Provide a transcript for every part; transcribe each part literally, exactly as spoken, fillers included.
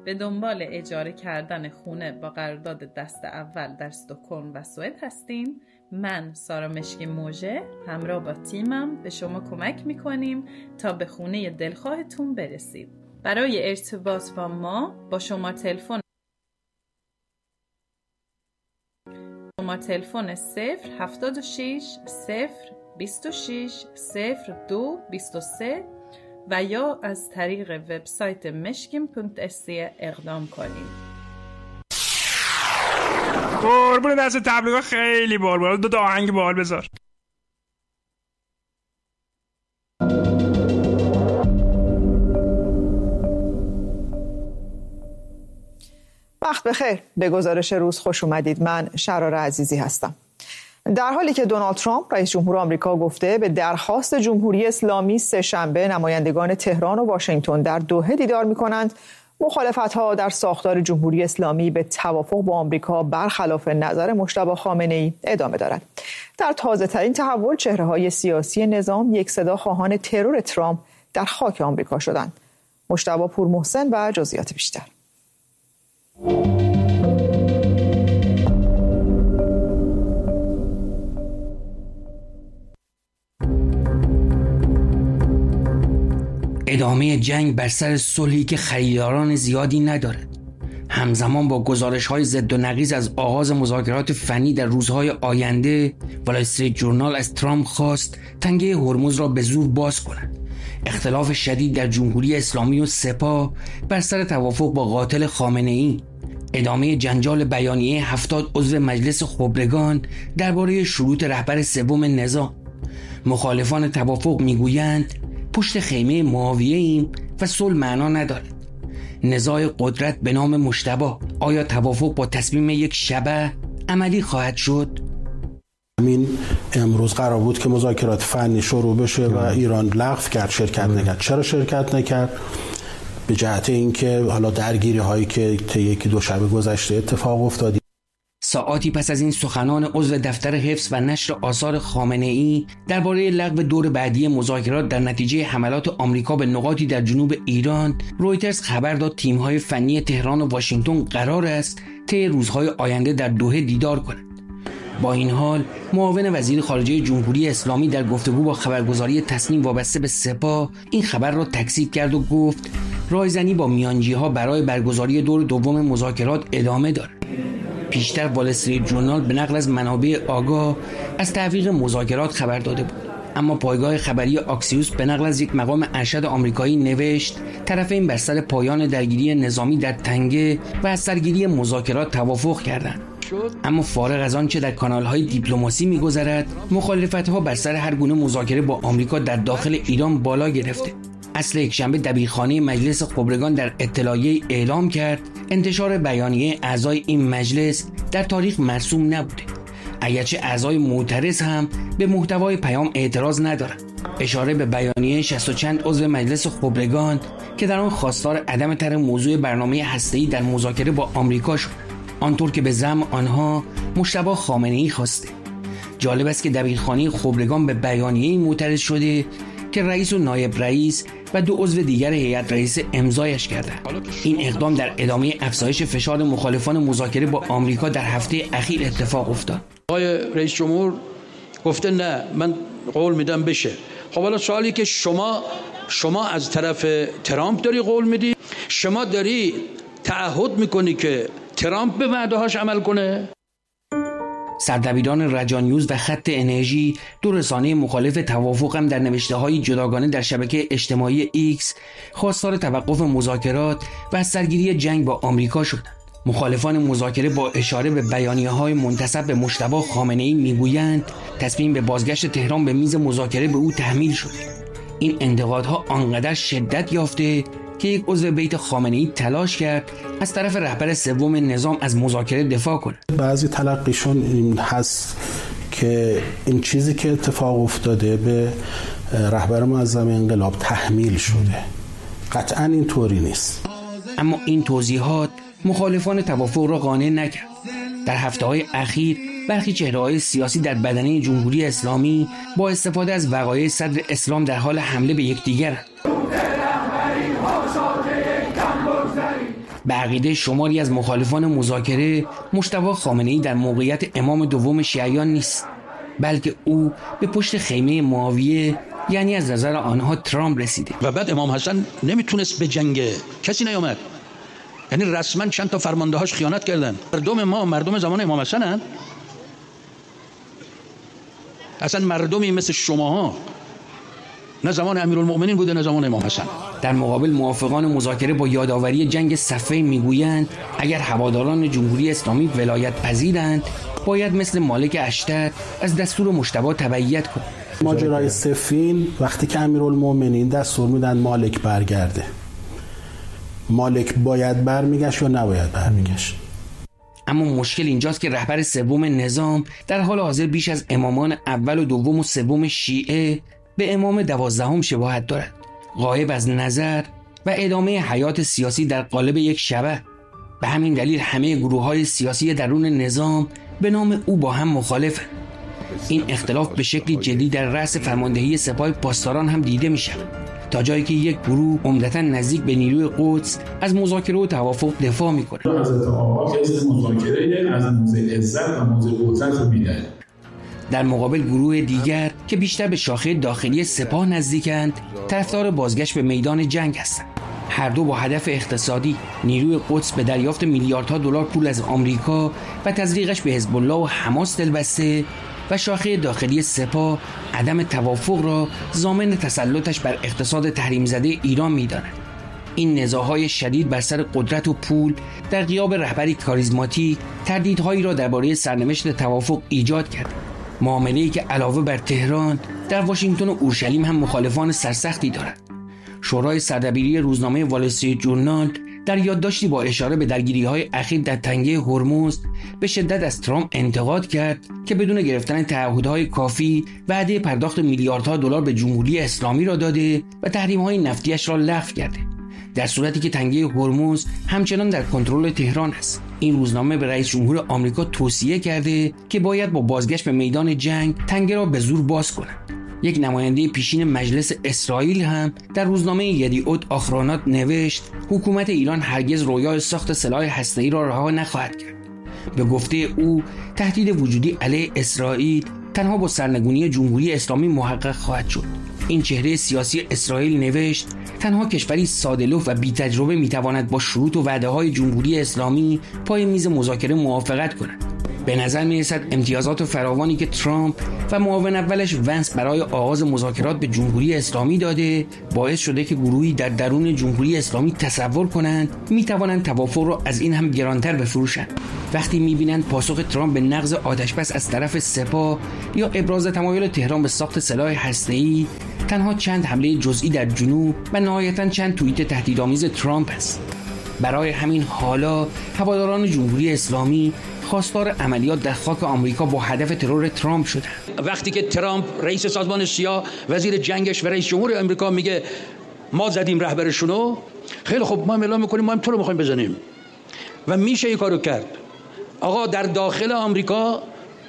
به دنبال اجاره کردن خونه با قرارداد دست اول در استکهلم و سوئد هستیم، من سارا مشکی موژه همراه با تیمم به شما کمک میکنیم تا به خونه دلخواهتون برسید. برای ارتباط با ما با شما تلفن شما تلفن صفر هفتاد و شش صفر بیست و شش صفر دو بیست و سه و یا از طریق وبسایت مشکیم پونت اس اقدام کنید. قربون دست تبلیغات خیلی بال بال. دو تا آهنگ بال بذار. وقت بخیر. به گزارش روز خوش اومدید. من شرار عزیزی هستم. در حالی که دونالد ترامپ رئیس جمهور آمریکا گفته به درخواست جمهوری اسلامی سه‌شنبه نمایندگان تهران و واشنگتن در دوحه دیدار می‌کنند، مخالفت‌ها در ساختار جمهوری اسلامی به توافق با آمریکا برخلاف نظر مجتبی خامنه‌ای ادامه دارد. در تازه‌ترین تحول چهره‌های سیاسی نظام یک صدا خواهان ترور ترامپ در خاک آمریکا شدند. مجتبی پورمحسن و جزئیات بیشتر. ادامه جنگ بر سر صلحی که خریداران زیادی ندارد، همزمان با گزارش‌های ضد و نقیض از آغاز مذاکرات فنی در روزهای آینده، وال استریت جورنال از ترامپ خواست تنگه هرمز را به زور باز کند. اختلاف شدید در جمهوری اسلامی و سپاه بر سر توافق با قاتل خامنه‌ای، ادامه جنجال بیانیه هفتاد عضو مجلس خبرگان درباره شروط رهبر سوم نظام. مخالفان توافق میگویند پشت خیمه معاویه ایم و صلح معنا ندارد. نزاع قدرت به نام مجتبی، آیا توافق با تصمیم یک شبه عملی خواهد شد؟ همین امروز قرار بود که مذاکرات فنی شروع بشه و ایران لغو کرد، شرکت نکرد. چرا شرکت نکرد؟ به جهت اینکه حالا درگیری هایی که طی یکی دو شب گذشته اتفاق افتاد. ساعاتی پس از این سخنان عضو دفتر حفظ و نشر آثار خامنه‌ای درباره لغو دور بعدی مذاکرات در نتیجه حملات آمریکا به نقاطی در جنوب ایران، رویترز خبر داد تیم‌های فنی تهران و واشنگتن قرار است طی روزهای آینده در دوحه دیدار کنند. با این حال معاون وزیر خارجه جمهوری اسلامی در گفتگو با خبرگزاری تسنیم وابسته به سپاه این خبر را تکذیب کرد و گفت رایزنی با میانجی‌ها برای برگزاری دور دوم مذاکرات ادامه دارد. پیشتر وال استریت جورنال به نقل از منابع آگاه از تعویق مذاکرات خبر داده بود، اما پایگاه خبری آکسیوس به نقل از یک مقام ارشد آمریکایی نوشت طرفین بر سر پایان درگیری نظامی در تنگه و از سرگیری مذاکرات توافق کردند. اما فارغ از آن چه در کانال‌های دیپلماسی می‌گذرد، مخالفت‌ها بر سر هر گونه مذاکره با آمریکا در داخل ایران بالا گرفته. اصل یکشنبه دبیرخانه مجلس خبرگان در اطلاعیه اعلام کرد انتشار بیانیه اعضای این مجلس در تاریخ مرسوم نبوده، اگرچه اعضای معترض هم به محتوای پیام اعتراض ندارند. اشاره به بیانیه شصت و چند عضو مجلس خبرگان که در آن خواستار عدم طرح موضوع برنامه هسته‌ای در مذاکره با آمریکا شد، آنطور که به زعم آنها مجتبی خامنه‌ای خواسته. جالب است که دبیرخانه خبرگان به بیانیه معترض شده که رئیس و نایب رئیس و دو عضو دیگر هیئت رئیسه امضایش کردند. این اقدام در ادامه افزایش فشار مخالفان مذاکره با آمریکا در هفته اخیر اتفاق افتاد. آقای رئیس جمهور گفته نه من قول میدم بشه. خب حالا سوالی که شما شما از طرف ترامپ داری قول میدی، شما داری تعهد میکنی که ترامپ به وعده‌هاش عمل کنه؟ سردبیران رجا نیوز و خط انرژی، دو رسانه مخالف توافق، هم در نوشته‌های جداگانه در شبکه اجتماعی ایکس خواستار توقف مذاکرات و از سرگیری جنگ با آمریکا شدند. مخالفان مذاکره با اشاره به بیانیه‌های منتسب به مجتبی خامنه‌ای میگویند تصمیم به بازگشت تهران به میز مذاکره به او تحمیل شده. این انتقادها آنقدر شدت یافته که یک عضو بیت خامنه‌ای تلاش کرد از طرف رهبر سوم نظام از مذاکره دفاع کند. بعضی تلقیشون این هست که این چیزی که اتفاق افتاده به رهبر معظم انقلاب تحمیل شده. قطعاً این طوری نیست. اما این توضیحات مخالفان توافق را قانع نکرد. در هفته‌های اخیر برخی چهره‌های سیاسی در بدنه جمهوری اسلامی با استفاده از وقایع صدر اسلام در حال حمله به یکدیگر. به عقیده شماری از مخالفان مذاکره، مجتبی خامنه‌ای در موقعیت امام دوم شیعیان نیست، بلکه او به پشت خیمه معاویه، یعنی از نظر آنها ترامپ رسیده. و بعد امام حسن نمیتونست به جنگ، کسی نیامد، یعنی رسما چند تا فرماندهاش خیانت کردن. مردم ما مردم زمان امام حسنن، اصلا مردمی مثل شماها نه زمان امیرالمؤمنین بوده نه زمان امام حسن. در مقابل موافقان مذاکره با یادآوری جنگ صفین میگویند اگر هواداران جمهوری اسلامی ولایت پذیرند باید مثل مالک اشتر از دستور مجتبی تبعیت کنند. ماجرای صفین وقتی که امیرالمؤمنین دستور میدن مالک برگرده، مالک باید برمیگشت یا نباید برمیگشت؟ اما مشکل اینجاست که رهبر سوم نظام در حال حاضر بیش از امامان اول و دوم و سوم شیعه به امام دوازدهم شباهت دارد، غایب از نظر و ادامه حیات سیاسی در قالب یک شبح. به همین دلیل همه گروه‌های سیاسی درون نظام به نام او با هم مخالفند. این اختلاف به شکلی جدی در رأس فرماندهی سپاه پاسداران هم دیده می شود، تا جایی که یک گروه عمدتاً نزدیک به نیروی قدس از مذاکره و توافق دفاع می کند. حضرت آقا حزب مذاکره از موضع عزت و موضع قدرت رو میدن. در مقابل گروه دیگر که بیشتر به شاخه داخلی سپاه نزدیکند، طرفدار بازگشت به میدان جنگ هستند. هر دو با هدف اقتصادی، نیروی قدس به دریافت میلیاردها دلار پول از آمریکا و تزریقش به حزب الله و حماس دلبسته، و شاخه داخلی سپاه عدم توافق را ضامن تسلطش بر اقتصاد تحریم زده ایران می‌داند. این نزاع‌های شدید بر سر قدرت و پول در غیاب رهبری کاریزماتیک تردیدهایی را درباره سرنوشت توافق ایجاد کرد. معامله‌ای که علاوه بر تهران در واشنگتن و اورشلیم هم مخالفان سرسختی دارد. شورای سردبیری روزنامه وال استریت جورنال در یادداشتی با اشاره به درگیری‌های اخیر در تنگه هرمز به شدت از ترامپ انتقاد کرد که بدون گرفتن تعهدهای کافی وعده پرداخت میلیاردها دلار به جمهوری اسلامی را داده و تحریم‌های نفتیش را لغو کرده، در صورتی که تنگه هرمز همچنان در کنترل تهران است. این روزنامه به رئیس جمهور آمریکا توصیه کرده که باید با بازگشت به میدان جنگ تنگه را به زور باز کند. یک نماینده پیشین مجلس اسرائیل هم در روزنامه یدیعوت آخرانات نوشت حکومت ایران هرگز رویای ساخت سلاح هسته‌ای را رها نخواهد کرد. به گفته او تهدید وجودی علیه اسرائیل تنها با سرنگونی جمهوری اسلامی محقق خواهد شد. این چهره سیاسی اسرائیل نوشت تنها کشوری ساده‌لوح و بی تجربه میتواند با شروط و وعده‌های جمهوری اسلامی پای میز مذاکره موافقت کند. به نظر می‌رسد امتیازات فراوانی که ترامپ و معاون اولش ونس برای آغاز مذاکرات به جمهوری اسلامی داده باعث شده که گروهی در درون جمهوری اسلامی تصور کنند می‌توانند توافق را از این هم گرانتر بفروشند. وقتی می‌بینند پاسخ ترامپ به نقض آتشبس از طرف سپاه یا ابراز تمایل تهران به ساخت سلاح هسته‌ای تنها چند حمله جزئی در جنوب و نهایتاً چند توییت تهدیدآمیز ترامپ است. برای همین حالا هواداران جمهوری اسلامی خواستار عملیات در خاک آمریکا با هدف ترور ترامپ شدند. وقتی که ترامپ رئیس سازمان سیا، وزیر جنگش و رئیس جمهور آمریکا میگه ما زدیم رهبرشونو، خیلی خوب ما اعلام میکنیم ما هم تو رو میخوایم بزنیم و میشه این کارو کرد. آقا در داخل آمریکا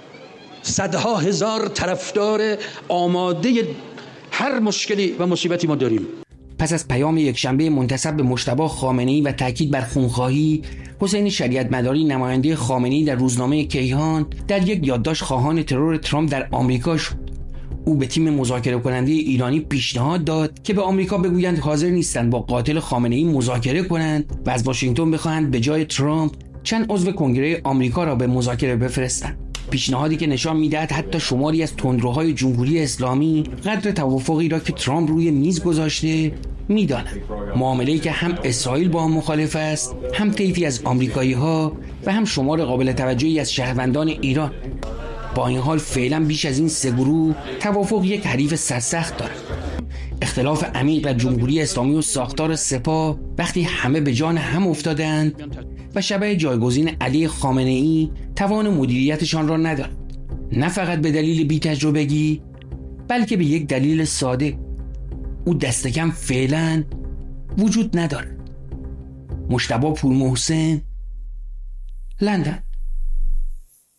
صدها هزار طرفدار آماده هر مشکلی و مصیبتی ما داریم. پس از پیام یکشنبه منتسب به مجتبی خامنه‌ای و تاکید بر خونخواهی، حسین شریعت مداری نماینده خامنه‌ای در روزنامه کیهان در یک یادداشت خواهان ترور ترامپ در آمریکا شد. او به تیم مذاکره کننده ایرانی پیشنهاد داد که به آمریکا بگویند حاضر نیستند با قاتل خامنه‌ای مذاکره کنند و از واشنگتن بخواهند به جای ترامپ چند عضو کنگره آمریکا را به مذاکره بفرستند. پیشنهادی که نشان می‌دهد حتی شماری از تندروهای جمهوری اسلامی قدر توافقی را که ترامپ روی میز گذاشته می‌دانند. معامله‌ای که هم اسرائیل با هم مخالف است، هم طیفی از آمریکایی‌ها و هم شمار قابل توجهی از شهروندان ایران. با این حال فعلا بیش از این سه گروه توافق یک حریف سرسخت دارد. اختلاف عمیق در جمهوری اسلامی و ساختار سپاه وقتی همه به جان هم افتادند و شبح جایگزین علی خامنه‌ای توان مدیریتشان را ندارد، نه فقط به دلیل بی‌تجربگی بلکه به یک دلیل ساده: او دست کم فعلا وجود ندارد. مجتبی پورمحسن، لندن.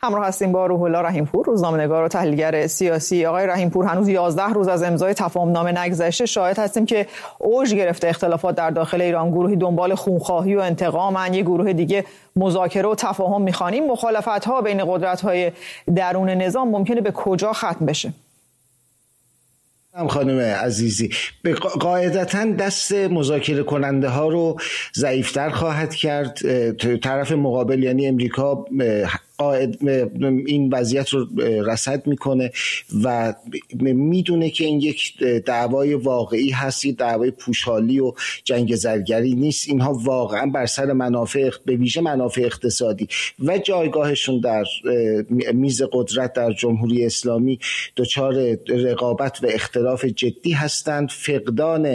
همراه هستیم با روح الله رحیمپور، روزنامه‌نگار و تحلیلگر سیاسی. آقای رحیمپور، هنوز یازده روز از امضای تفاهم‌نامه نگذشته، شاهد هستیم که اوج گرفته اختلافات در داخل ایران. گروهی دنبال خونخواهی و انتقامن، یک گروه دیگه مذاکره و تفاهم می‌خوان. این مخالفت‌ها بین قدرت‌های درون نظام ممکنه به کجا ختم بشه؟ هم خانم عزیزی، به قاعدتاً دست مذاکره کننده ها رو ضعیفتر خواهد کرد. طرف مقابل یعنی امریکا این وضعیت رو رصد میکنه و میدونه که این یک دعوای واقعی هست، یک دعوای پوشالی و جنگ زرگری نیست. اینها واقعا بر سر منافع، به ویژه منافع اقتصادی و جایگاهشون در میز قدرت در جمهوری اسلامی دچار رقابت و اختلاف جدی هستند. فقدان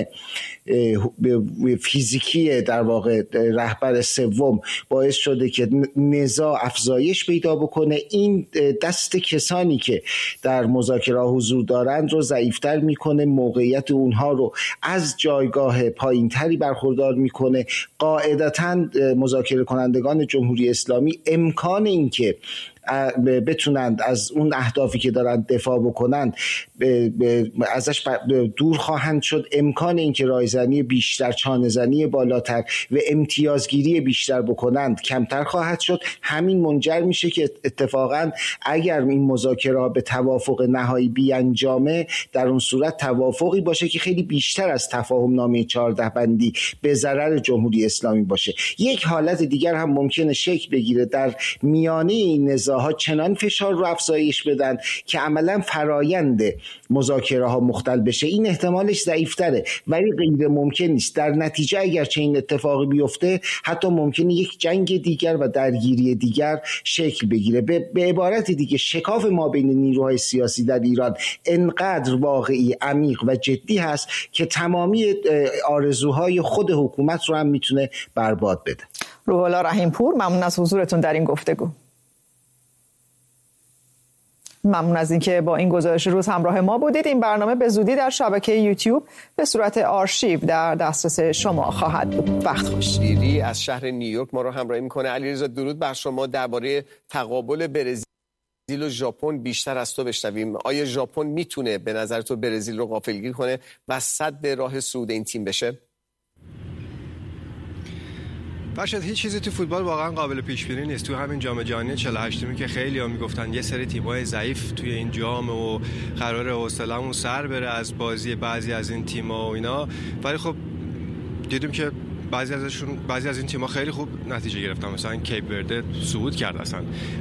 فیزیکی در واقع رهبر سوم باعث شده که نزاع افزایش پیدا بکنه. این دست کسانی که در مذاکره حضور دارند رو ضعیفتر میکنه، موقعیت اونها رو از جایگاه پایینتری برخوردار میکنه. قاعدتاً مذاکره کنندگان جمهوری اسلامی امکان این که بتونند از اون اهدافی که دارند دفاع بکنند ازش دور خواهند شد. امکان اینکه رایزنی بیشتر، چانه‌زنی بالاتر و امتیازگیری بیشتر بکنند کمتر خواهد شد. همین منجر میشه که اتفاقا اگر این مذاکره به توافق نهایی بیانجامه، در اون صورت توافقی باشه که خیلی بیشتر از تفاهم نامه چهارده بندی به ضرر جمهوری اسلامی باشه. یک حالت دیگر هم ممکنه شکل بگیره، در میانه این نزاع ها چنان فشار رو افزایش بدن که عملا فرایند مذاکره ها مختل بشه. این احتمالش ضعیفتره ولی غیر ممکن نیست. در نتیجه اگر چنین اتفاقی بیفته حتی ممکنه یک جنگ دیگر و درگیری دیگر شکل بگیره. به, به عبارت دیگه شکاف ما بین نیروهای سیاسی در ایران انقدر واقعی، عمیق و جدی هست که تمامی آرزوهای خود حکومت رو هم میتونه برباد بده. روح الله رحیمپور، ممنون از حضورتون در این گفتگو. ممنون از اینکه با این گزارش روز همراه ما بودید. این برنامه به زودی در شبکه یوتیوب به صورت آرشیو در دسترس شما خواهد بود. وقت خوش. دیری از شهر نیویورک ما رو همراهی میکنه. علیرضا، درود بر شما. درباره تقابل برزیل و ژاپن بیشتر از تو بشنویم. آیا ژاپن میتونه به نظر تو برزیل رو غافلگیر کنه و سد راه صعود این تیم بشه؟ باشد، هیچ چیزی تو فوتبال واقعا قابل پیش بینی نیست. تو همین جام جهانی چهل و هشتمی که خیلی‌ها میگفتن یه سری تیم‌های ضعیف توی این جام و قراره حوصله‌مون سر بره از بازی بعضی از این تیم‌ها و اینا، ولی خب دیدیم که بعضی ازشون بعضی از این تیم‌ها خیلی خوب نتیجه گرفتن. مثلا کیپ ورده صعود کرد، اصلا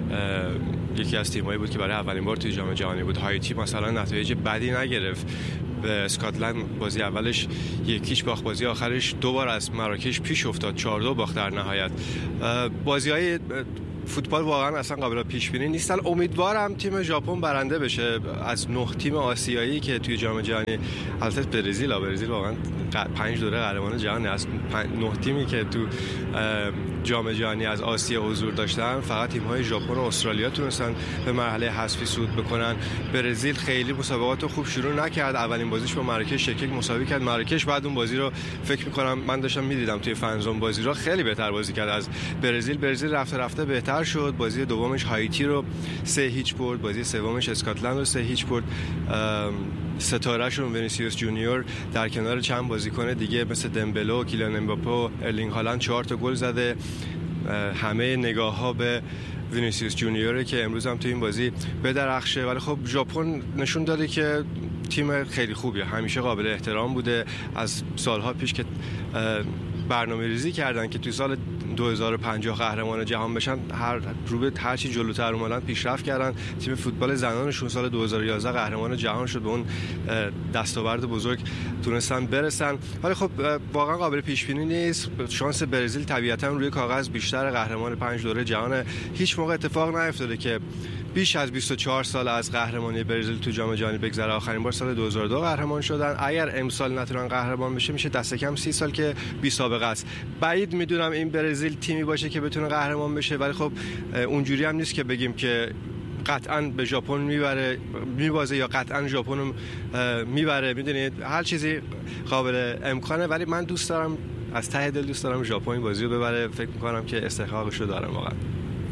یکی از تیم‌هایی بود که برای اولین بار توی جام جهانی بود. هایتی مثلا نتایج بدی نگرفت، به اسکاتلند بازی اولش یکیش باخت، بازی آخرش دو بار از مراکش پیش افتاد، چهار دو باخت در نهایت. بازی‌های فوتبال واقعا اصلا قابل پیش بینی نیستن. امیدوارم تیم ژاپن برنده بشه. از نه تیم آسیایی که توی جام جهانی، البته برزیل برزیل واقعا پنج دوره قهرمان جهان، از نه تیمی که تو جام جهانی از آسیا حضور داشتن فقط تیم‌های ژاپن و استرالیا تونستن به مرحله حذفی صعود بکنن. برزیل خیلی مسابقات رو خوب شروع نکرد. اولین بازیش با مراکش یک یک مساوی کرد. مراکش بعد اون بازی رو فکر می‌کنم من داشتم می‌دیدم توی فنزون، بازی رو خیلی بهتر بازی کرد از برزیل. برزیل رفته رفته بهتر شد. بازی دومش هایتی رو سه هیچ برد، بازی سومش اسکاتلند رو سه هیچ برد. ستاره‌شون وینیسیوس جونیور در کنار چند بازیکن دیگه مثل دمبله و کیلیان امباپه و ارلینگ هالند چهار تا گل زده. همه نگاه‌ها به وینیسیوس جونیوره که امروز هم تو این بازی بدرخشه. ولی خب ژاپن نشون داده که تیم خیلی خوبیه، همیشه قابل احترام بوده. از سالها پیش که برنامه‌ریزی کردن که توی سال دو هزار و پنجاه قهرمان جهان بشن، هر رو به هر چی جلوتر اومدن پیشرفت کردن. تیم فوتبال زنانشون سال دو هزار و یازده قهرمان جهان شد، به اون دستاورد بزرگ تونستن برسن. ولی خب واقعا قابل پیش بینی نیست. شانس برزیل طبیعتا روی کاغذ بیشتر، قهرمان پنج دوره جهان. هیچ موقع اتفاق نیفتاده که بیش از بیست و چهار سال از قهرمانی برزیل تو جام جهانی بگذره. آخرین بار سال دو هزار و دو قهرمان شدن. اگر امسال نتونن قهرمان بشه میشه دست کم سی سال که بی سابقه است. بعید میدونم این برزیل تیمی باشه که بتونه قهرمان بشه، ولی خب اونجوری هم نیست که بگیم که قطعاً به ژاپن میبره میبازه یا قطعاً ژاپن رو میبره. میدونید هر چیزی قابل امکانه، ولی من دوست دارم، از ته دل دوست دارم ژاپن بازی رو ببره. فکر میکنم که استحقاقش رو داره واقعا.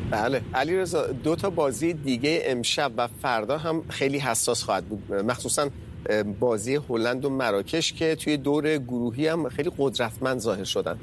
بله علیرضا، دو تا بازی دیگه امشب و فردا هم خیلی حساس خواهد بود، مخصوصا بازی هلند و مراکش که توی دور گروهی هم خیلی قدرتمند ظاهر شدن.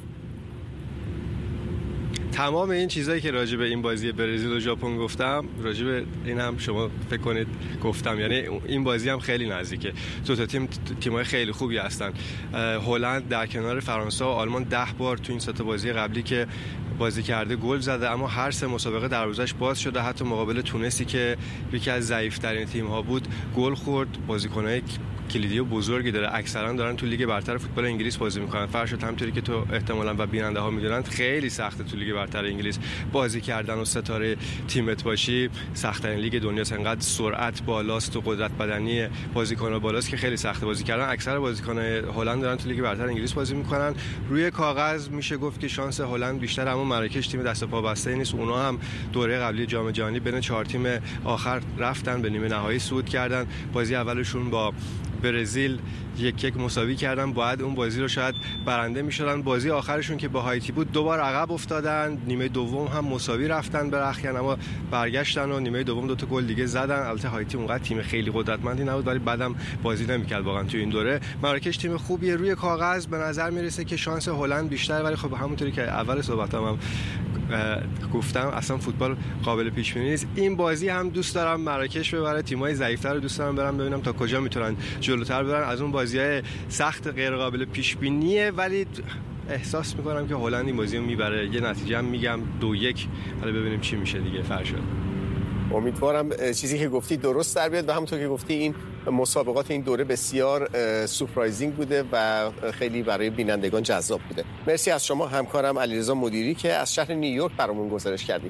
تمام این چیزایی که راجع به این بازی برزیل و ژاپن گفتم، راجع به این هم شما فکر کنید گفتم. یعنی این بازی هم خیلی نزدیکه. دو تا تیم تیم‌های خیلی خوبی هستن. هلند در کنار فرانسه و آلمان ده بار تو این سه تا بازی قبلی که بازی کرده گل زده، اما هر سه مسابقه دروازه‌اش باز شده. حتی مقابل تونسی که یکی از ضعیف‌ترین تیم‌ها بود گل خورد. بازیکن‌های کلیدی و بزرگی داره، اکثرا دارن تو لیگ برتر فوتبال انگلیس بازی میکنن. فرشاد همونطوری که تو احتمالاً و بیننده ها میدونن خیلی سخته تو لیگ برتر انگلیس بازی کردن و ستاره تیمت باشی. سخت‌ترین لیگ دنیاست، انقدر سرعت بالاست و قدرت بدنی بازیکن‌ها بالاست که خیلی سخته بازی کردن. اکثر بازیکن‌های هلند دارن تو لیگ برتر انگلیس بازی میکنن. روی کاغذ میشه گفت که شانس هلند بیشتر، اما مراکش تیم دست پا بسته نیست. اونها هم دوره قبلی جام جهانی بین چهار تیم آخر رفتن، به نیمه نهایی صعود کردن. بازی اولشون با برزیل یک یک مساوی کردن، باید اون بازی رو شاید برنده می‌شدن. بازی آخرشون که با هایتی بود دوبار عقب افتادن، نیمه دوم هم مساوی رفتن به رختکن، اما برگشتن و نیمه دوم دو تا گل دیگه زدن. البته هایتی اونقدر تیم خیلی قدرتمندی نبود ولی بعدم بازی نمی‌کرد واقعا تو این دوره. مراکش تیم خوبیه، روی کاغذ به نظر میرسه که شانس هلند بیشتر، ولی خب همونطوری که اول صحبتام هم گفتم اصلا فوتبال قابل پیش بینی نیست. این بازی هم دوست دارم مراکش ببره، تیم‌های ضعیف‌تر رو دوست دارم برم ببینم تا کجا میتونن جلوتر برن از اون بازی‌های سخت غیر قابل پیش بینیه، ولی احساس میکنم که هلند این بازی رو میبره. یه نتیجه هم میگم دو یک، حالا ببینیم چی میشه دیگه. فرشاد امیدوارم چیزی که گفتی درست در بیاد و همونطور که گفتی این مسابقات این دوره بسیار سورپرایزینگ بوده و خیلی برای بینندگان جذاب بوده. مرسی از شما همکارم علیرضا مدیری که از شهر نیویورک برامون گزارش کردید.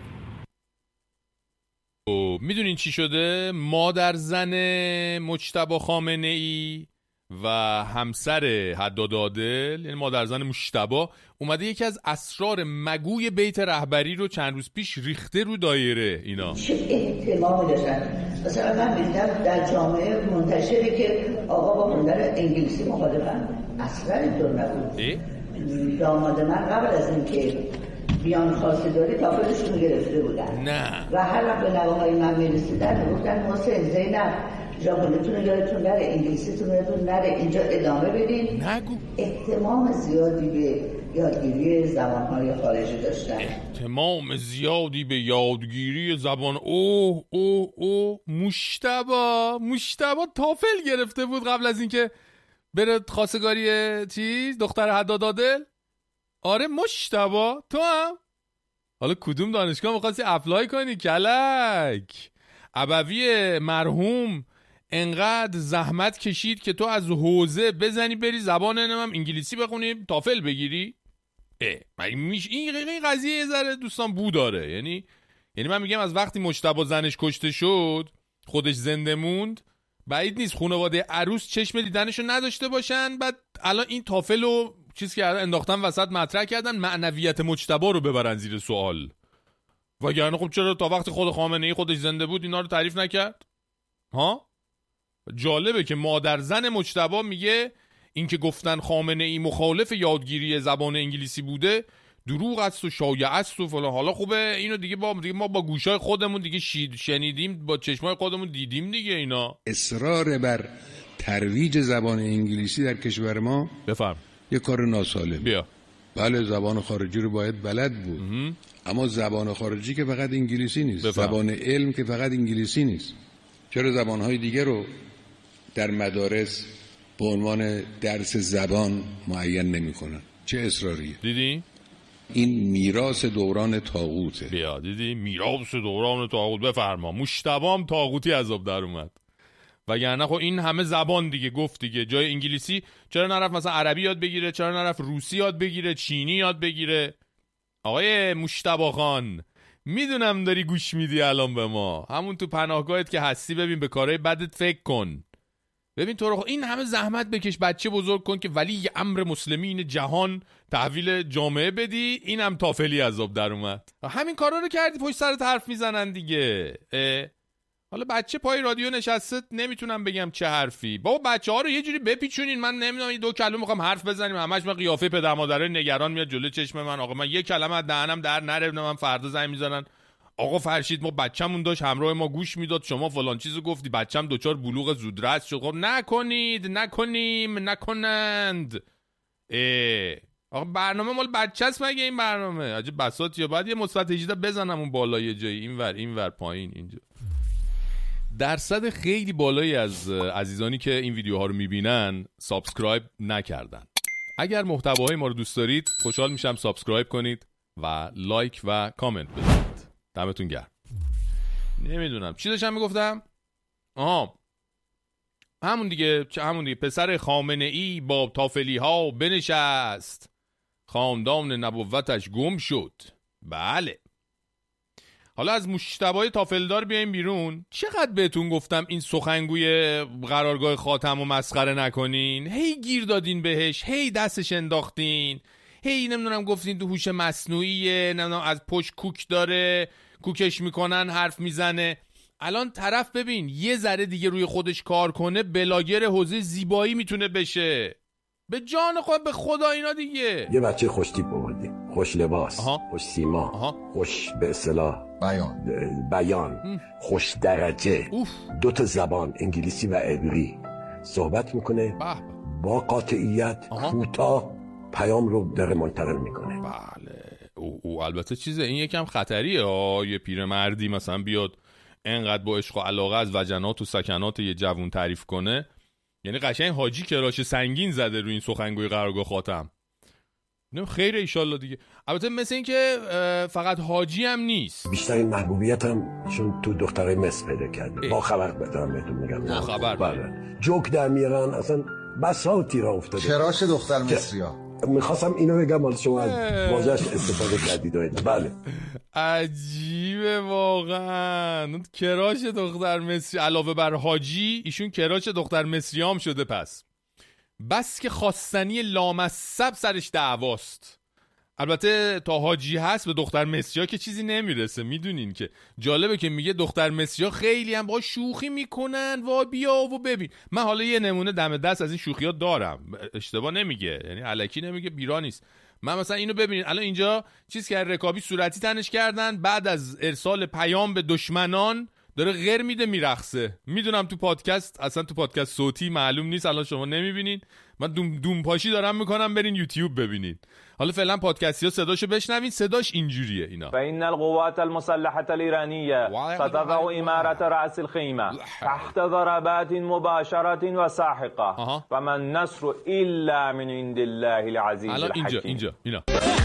میدونین چی شده؟ مادر زن مجتبی خامنه‌ای و همسر حداد عادل، یعنی مادر زن مجتبی، اومده یکی از اسرار مگوی بیت رهبری رو چند روز پیش ریخته رو دایره. اینا چه احتمامی داشتن؟ مثلا من دیدم در جامعه منتشره که آقا با خوندن انگلیسی مخالفن. اصلا اینطور نبود. داماد من قبل از اینکه بیان خواستگاری تافلشون رو گرفته بودن. نه. و هر وقت به نواهای من میرسیدن میگفتن محسن زینب ژاپنیتون رو یادتون نره، انگلیسیتون رو یادتون نره، اینجا ادامه بدین. نگو. اهتمام زیادی به یادگیری زبانهای خارجی داشتن. اهتمام زیادی به یادگیری زبان. اوه اوه اوه مجتبی مجتبی تافل گرفته بود قبل از اینکه بره خواستگاری چیز دختر حداد عادل. آره مجتبی تو هم حالا کدوم دانشگاه می‌خواستی اپلای کنی کلک؟ ابوی مرحوم انقدر زحمت کشید که تو از حوزه بزنی بری زبان نمیم انگلیسی بخونی تافل بگیری؟ اه میش این این قضیه یه ذره دوستان بو داره. یعنی یعنی من میگم از وقتی مجتبی زنش کشته شد خودش زنده موند، بعید نیست خانواده عروس چشم دیدنشو نداشته باشن. بعد الان این تافل رو چیز کردن انداختن وسط مطرح کردن معنویت مجتبی رو ببرن زیر سوال. وگرنه خب چرا تا وقتی خود خامنه‌ای خودش زنده بود اینا رو تعریف نکرد؟ ها؟ جالبه که مادر زن مجتبی میگه این که گفتن خامنه‌ای مخالف یادگیری زبان انگلیسی بوده دروغ است و شایعه است و فلان. حالا خوبه اینو دیگه با دیگه ما با گوشای خودمون دیگه شید شنیدیم، با چشمای خودمون دیدیم دیگه. اینا اصرار بر ترویج زبان انگلیسی در کشور ما بفرم یه کار ناسالم. بیا بله زبان خارجی رو باید بلد بود امه. اما زبان خارجی که فقط انگلیسی نیست. بفرم. زبان علم که فقط انگلیسی نیست. چرا زبانهای دیگه رو در مدارس به عنوان درس زبان معین نمی‌کنن؟ چه اصراریه؟ دیدی؟ این میراث دوران طاغوته. بیا دیدی؟ میراث دوران طاغوت. بفرما مجتبی طاغوتی عذاب در اومد. وگرنه خب این همه زبان دیگه گفت دیگه، جای انگلیسی چرا نرفت مثلا عربی یاد بگیره؟ چرا نرفت روسی یاد بگیره؟ چینی یاد بگیره؟ آقای مجتبی خان میدونم داری گوش میدی الان به ما، همون تو پناهگاهت که هستی ببین به کارهای بدت فکر کن. ببین تو رو این همه زحمت بکش بچه بزرگ کن که ولی امر مسلمین جهان تحویل جامعه بدی، اینم تافلی عذاب در اومد. همین کارا رو کردی پشت سرت حرف میزنن دیگه. حالا بچه پای رادیو نشسته نمیتونم بگم چه حرفی. بابا بچه ها رو یه جوری بپیچونین، من نمیدونم این دو کلمه میخوام حرف بزنیم همش من قیافه پدر مادر نگران میاد جلوی چشم من. آقا من یه کلمه از دهنم در نره، من فردا زنگ میزنن آقا فرشید ما بچه‌مون داشت همراه ما گوش میداد، شما فلان چیزو گفتی، بچه‌م دوچار بلوغ زودرس شد. خب نکنید، نکنیم، نکنند. اه آقا برنامه مال بچه‌ست مگه این برنامه؟ عجب بساطیه. بعد یه مثبت هجده بزنم اون بالا یه جایی، اینور اینور پایین اینجا. درصد خیلی بالایی از عزیزانی که این ویدیوها رو میبینن سابسکرایب نکردن. اگر محتواهای ما رو دوست دارید خوشحال میشم سابسکرایب کنید و لایک و کامنت بذارید. دمتون گرم. نمیدونم چی داشتم میگفتم. آها همون دیگه همون دیگه پسر خامنه ای با تافلی ها بنشست، خاندان نبوتش گم شد. بله حالا از مشتبای تافلدار بیایم بیرون. چقدر بهتون گفتم این سخنگوی قرارگاه خاتم رو مسخره نکنین. هی گیر دادین بهش، هی دستش انداختین، هی نمیدونم گفتین تو هوش مصنوعیه، نمیدونم از پشت کوک داره، کوکش میکنن حرف میزنه. الان طرف ببین یه ذره دیگه روی خودش کار کنه بلاگر حوزه زیبایی میتونه بشه. به جان خود به خدا اینا دیگه. یه بچه خوش تیپ آوردیم، خوش لباس، آها. خوش سیما، آها. خوش به اصطلاح بیان بیان خوش درجه، اوف. دو تا زبان انگلیسی و عبری صحبت میکنه، بح. با قاطعیت کوتاه پیام رو داره منتقل میکنه. بله او, او البته چیزه این یکم خطریه ها. یه پیرمردی مثلا بیاد انقدر با عشق و علاقه از وجنات و سکنات یه جوون تعریف کنه، یعنی قشنگ حاجی کراش سنگین زده روی این سخنگوی قرارگاه خاتم. نه خیره ایشالله دیگه. البته مثل این که فقط حاجی هم نیست، بیشترین محبوبیت هم چون تو دخترای مصر پیدا کرده. با خبر بدارم بهتون میگم. با خبر بله. جوک در میارن اصلا بساطی را افتاده. کراش دختر مصریا. میخواستم اینو بگم حالا شما از واژه‌اش استفاده کردید. بله عجیبه واقعا. کراش دختر مصری علاوه بر حاجی ایشون کراش دختر مصری هم شده. پس بس که خواستنی لامصب سرش دعواست. البته تا حاجی هست به دختر مصری که چیزی نمیرسه. میدونین که جالبه که میگه دختر مصری خیلی هم با شوخی میکنن. وا بیا و ببین. من حالا یه نمونه دم دست از این شوخی ها دارم، اشتباه نمیگه، یعنی الکی نمیگه، بیرا نیست. من مثلا اینو ببینید الان اینجا چیز که رکابی صورتی تنش کردن، بعد از ارسال پیام به دشمنان داره غر میده میرقصه. میدونم تو پادکست اصلا تو پادکست صوتی معلوم نیست، الان شما نمیبینین، من دوم دوم پاشی دارم میکنم، برین یوتیوب ببینین. حالا فعلا پادکستی ها صداشو بشنوین، صداش اینجوریه اینا. فإن القوات المسلحة الإيرانية ستضع إمارة رأس الخيمة تحت ضربات مباشرة وساحقة وما النصر إلا من عند الله العزيز الحكيم. اینجا اینجا اینا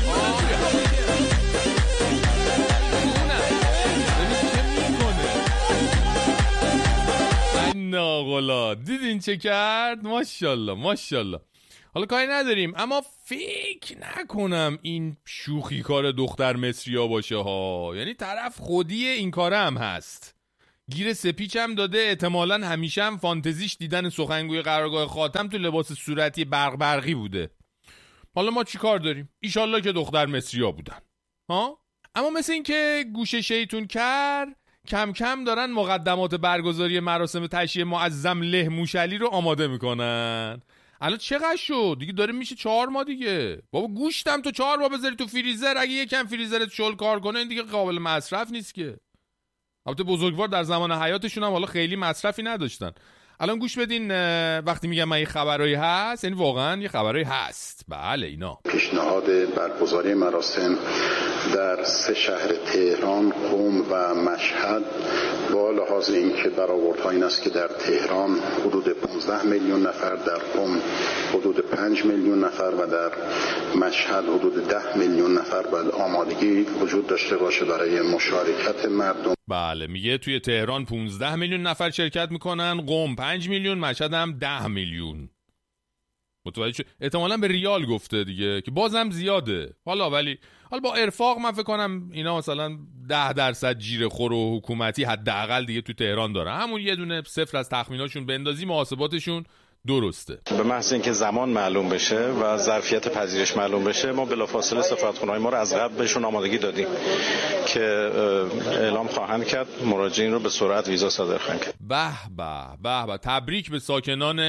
ناغلا دیدین چه کرد؟ ماشاءالله ماشاءالله. حالا کاری نداریم، اما فکر نکنم این شوخی کار دختر مصریا باشه ها. یعنی طرف خودی این کاره هم هست، گیر سپیچ هم داده، احتمالاً همیشه هم فانتزیش دیدن سخنگوی قرارگاه خاتم تو لباس صورتی برق برقی بوده. حالا ما چی کار داریم؟ ایشالله که دختر مصریا بودن ها. اما مثل این که گوشه شیطون کر کم کم دارن مقدمات برگزاری مراسم تشییع معظم له موشعلی رو آماده میکنن. الان چقدر شد دیگه؟ داره میشه چهار ماه دیگه. بابا گوشتم تو چهار ماه بذاری تو فریزر، اگه یکم فریزرت شل کار کنه این دیگه قابل مصرف نیست که. البته بزرگوار در زمان حیاتشون هم حالا خیلی مصرفی نداشتن. الان گوش بدین وقتی میگم من یه خبرایی هست، یعنی واقعا یه خبرایی هست. بله اینا پیشنهاد برگزاری مراسم در سه شهر تهران، قم و مشهد با لحاظ اینکه برآوردها این است که در تهران حدود پانزده میلیون نفر، در قم حدود پنج میلیون نفر و در مشهد حدود ده میلیون نفر باید آمادگی وجود داشته باشه برای مشارکت مردم. بله میگه توی تهران پانزده میلیون نفر شرکت میکنن، قم پنج میلیون، مشهد هم ده میلیون. متوجه شد؟ احتمالاً به ریال گفته دیگه که بازم زیاده. حالا ولی حالا با ارفاق من فکر کنم اینا مثلا ده درصد جیره خور و حکومتی حداقل دیگه تو تهران داره. همون یه دونه صفر از تخمیناشون بندازی محاسباتشون درسته. به محض اینکه زمان معلوم بشه و ظرفیت پذیرش معلوم بشه، ما بلافاصله سفارتخونه‌های ما رو از قبل بهشون آمادگی دادیم که اعلام خواهند کرد، مراجعین رو به سرعت ویزا صادر خواهند کرد. به به به به، تبریک به ساکنان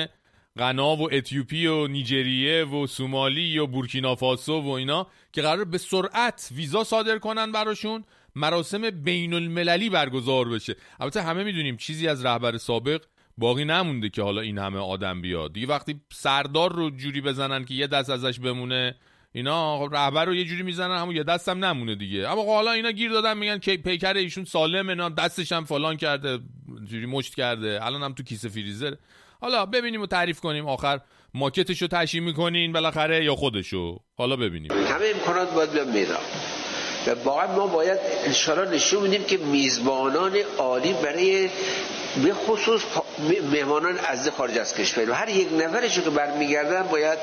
غنا و اتیوپی و نیجریه و سومالی و بورکینافاسو و اینا که قرار به سرعت ویزا صادر کنن براشون، مراسم بین المللی برگزار بشه. البته همه میدونیم چیزی از رهبر سابق باقی نمونده که حالا این همه آدم بیاد دیگه. وقتی سردار رو جوری بزنن که یه دست ازش بمونه، اینا رهبر رو یه جوری میزنن همون یه دست هم نمونه دیگه. اما حالا اینا گیر دادن میگن که پیکر ایشون سالمه، نه دستش هم فلان کرده، جوری مشت کرده، الان هم تو کیسه فریزر. حالا ببینیم و تعریف کنیم آخر ماکتشو تشییع میکنین بالاخره یا خودشو. حالا ببینیم. همه امکانات باید بیان میدان و واقعا ما باید انشاءالله نشون بدیم که میزبانان عالی برای به خصوص مهمانان از خارج از کشور و هر یک نفرشو که برمیگردن باید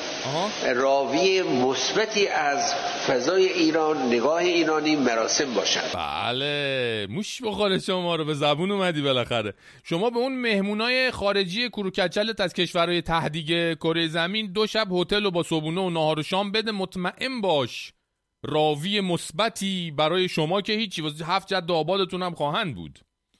راوی مثبتی از فضای ایران، نگاه ایرانی، مراسم باشن. بله موش بخوره شما رو، به زبون اومدی بالاخره. شما به اون مهمونای خارجی کروکچلت از کشورهای ته دیگه کره زمین دو شب هتل و با صبحونه و نهار و شام بده، مطمئن باش راوی مثبتی برای شما که هیچی، واسه هفت جد آبادتون هم خواهند بود.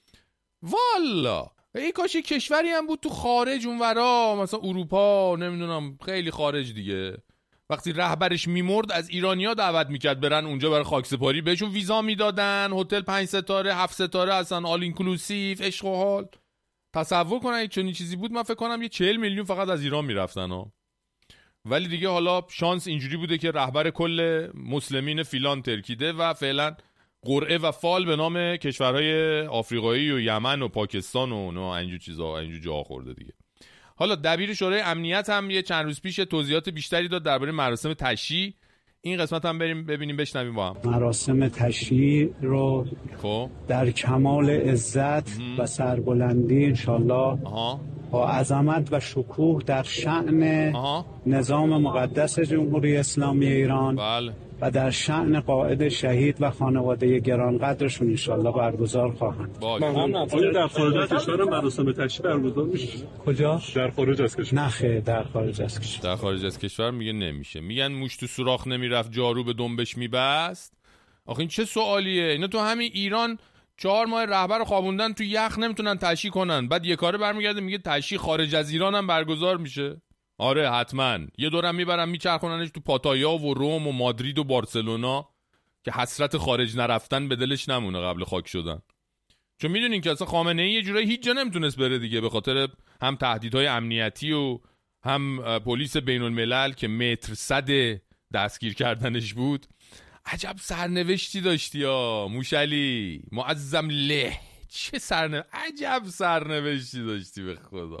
والا ای کاش کشوری هم بود تو خارج اونورا، مثلا اروپا، نمیدونم خیلی خارج دیگه، وقتی رهبرش میمرد از ایرانیا دعوت میکرد برن اونجا برای خاکسپاری، بهشون ویزا میدادن، هتل پنج ستاره هفت ستاره اصلا آل اینکلوسیو، عشق و حال. تصور کنید چنین چیزی بود، من فکر کنم یه چهل میلیون فقط از ایران میرفتن ها. ولی دیگه حالا شانس اینجوری بوده که رهبر کل مسلمین فیلان ترکیده و فعلا قرعه و فال به نام کشورهای آفریقایی و یمن و پاکستان و نه اینجور چیزا، اینجور جا خورده دیگه. حالا دبیر شورای امنیت هم یه چند روز پیش توضیحات بیشتری داد درباره مراسم تشییع. این قسمت هم بریم ببینیم بشنویم با هم. مراسم تشییع رو خب در کمال عزت ام. و سربلندی انشالله با عظمت و شکوه در شأن آها. نظام مقدس جمهوری اسلامی ایران بله. و در شأن قائد شهید و خانواده گرانقدرشون انشالله برگزار خواهند. آیا در خارج از کشور مراسم تشییع برگزار میشه؟ کجا؟ در خارج از کشور. نه خیر در خارج از کشور. در خارج از کشور میگه نمیشه. میگن موش تو سوراخ نمیرفت جارو به دنبش میبست. آخه این چه سوالیه؟ اینا تو همین ایران چهار ماه رهبر خوابوندن تو یخ نمیتونن تشییع کنن، بعد یه کاره برمیگرده میگه تشییع خارج از ایران هم برگزار میشه. آره حتما یه دورم میبرن میچرخوننش تو پاتایا و روم و مادرید و بارسلونا که حسرت خارج نرفتن به دلش نمونه قبل خاک شدن. چون میدونین که اصلا خامنه ای یه جورایی هیچ جا نمیتونست بره دیگه، به خاطر هم تهدیدهای امنیتی و هم پلیس بین الملل که متر صد دستگیر کردنش بود. عجب سرنوشتی داشتی یا موشلی معظم له، چه سرنوشتی، عجب سرنوشتی داشتی به خدا.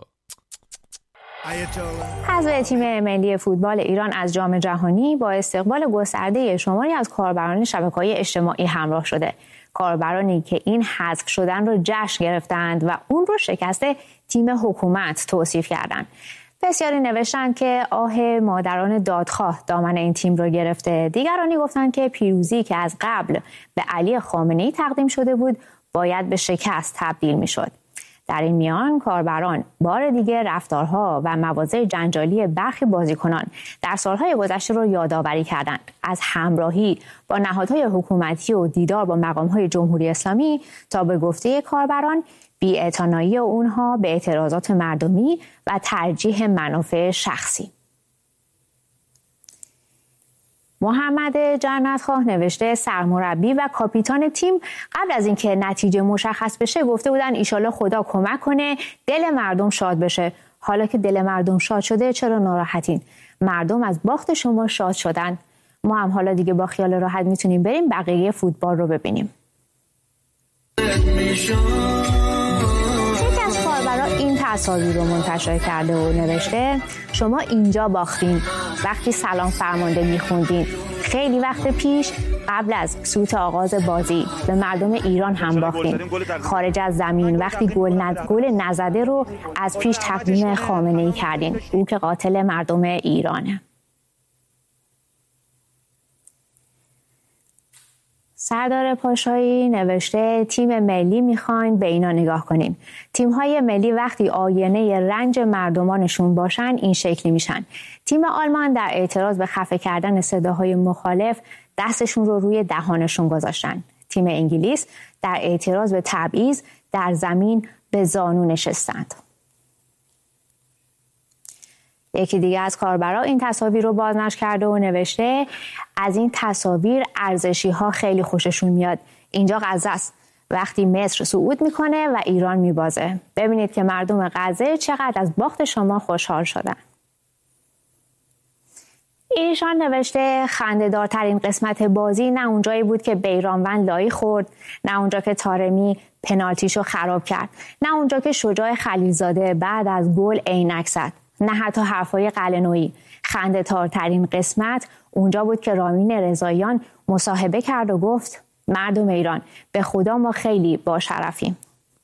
حذف تیم ملی فوتبال ایران از جام جهانی با استقبال گسترده شماری از کاربران شبکه‌های اجتماعی همراه شده. کاربرانی که این حذف شدن رو جشن گرفتند و اون رو شکست تیم حکومت توصیف کردند. بسیاری نوشتند که آه مادران دادخواه دامن این تیم رو گرفته. دیگرانی گفتند که پیروزی که از قبل به علی خامنه‌ای تقدیم شده بود باید به شکست تبدیل می‌شد. در این میان کاربران بار دیگر رفتارها و مواضع جنجالی برخی بازیکنان در سالهای گذشته رو یادآوری کردند. از همراهی با نهادهای حکومتی و دیدار با مقامهای جمهوری اسلامی تا به گفته کاربران بی‌اعتنایی اونها به اعتراضات مردمی و ترجیح منافع شخصی. محمد جنتخواه نوشته سرمربی و کاپیتان تیم قبل از اینکه نتیجه مشخص بشه گفته بودن ایشالله خدا کمک کنه دل مردم شاد بشه. حالا که دل مردم شاد شده چرا ناراحتین؟ مردم از باخت شما شاد شدن. ما هم حالا دیگه با خیال راحت میتونیم بریم بقیه فوتبال رو ببینیم. یکی از کاربران این تصاویر رو منتشر کرده و نوشته شما اینجا باختین وقتی سلام فرمانده میخوندین. خیلی وقت پیش قبل از سوت آغاز بازی به مردم ایران هم باختین. خارج از زمین وقتی گل ند گل نزده رو از پیش تقدیم خامنه‌ای کردین. او که قاتل مردم ایرانه. سردار پاشایی نوشته تیم ملی میخواین به اینا نگاه کنین. تیم‌های ملی وقتی آینه رنج مردمانشون باشن این شکلی میشن. تیم آلمان در اعتراض به خفه کردن صداهای مخالف دستشون رو روی دهانشون گذاشتن. تیم انگلیس در اعتراض به تبعیض در زمین به زانو نشستند. یکی دیگه از کاربرا این تصاویر رو بازنشر کرده و نوشته از این تصاویر ارزشی ها خیلی خوششون میاد. اینجا غزه است. وقتی مصر صعود میکنه و ایران میبازه. ببینید که مردم غزه چقدر از باخت شما خوشحال شدن. ایشان نوشته خنده‌دارترین قسمت بازی نه اونجایی بود که بیرانوند لایی خورد، نه اونجا که طارمی پنالتیشو خراب کرد، نه اونجا که شجاع خلیلزاده بعد از گل عینک زد، نه حتی حرفای قلعه‌نویی. خنده‌دارترین قسمت اونجا بود که رامین رضاییان مصاحبه کرد و گفت مردم ایران به خدا ما خیلی با شرفیم.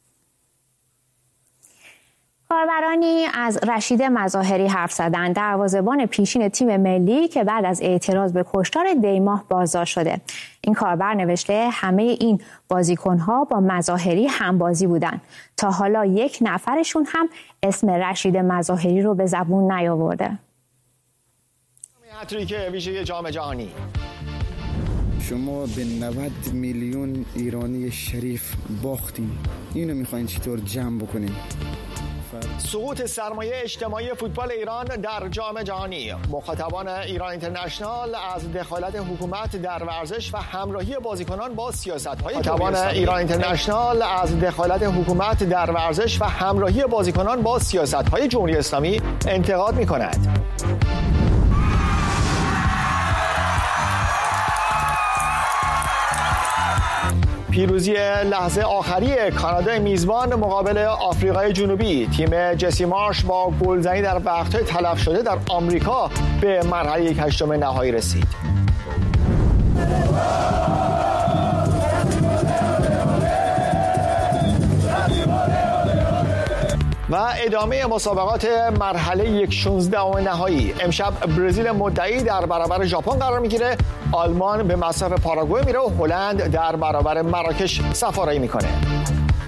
کاربرانی از رشید مظاهری حرف زدند، دروازه‌بان پیشین تیم ملی که بعد از اعتراض به کشتار دیماه بازداشت شده. این کاربر نوشته همه این بازیکن‌ها با مظاهری همبازی بودند. تا حالا یک نفرشون هم اسم رشید مظاهری رو به زبون نیاورده. هتریک ویژه جام جهانی. شما به نود میلیون ایرانی شریف باختین. اینو میخواین چطور جمع بکنین؟ سقوط سرمایه اجتماعی فوتبال ایران در جام جهانی. مخاطبان ایران اینترنشنال از دخالت حکومت در ورزش و همراهی بازیکنان با سیاست‌های مخاطبان ایران اینترنشنال از دخالت حکومت در ورزش و همراهی بازیکنان با سیاست‌های جمهوری اسلامی انتقاد می‌کنند. پیروزی لحظه آخری کانادا میزبان مقابل آفریقای جنوبی. تیم جسی مارش با گلزنی در وقت‌های تلف شده در آمریکا به مرحله یک هشتم نهایی رسید. و ادامه مسابقات مرحله یک شانزدهم نهایی. امشب برزیل مدعی در برابر ژاپن قرار میگیره، آلمان به مصاف پاراگوئه میره و هلند در برابر مراکش سفارایی میکنه.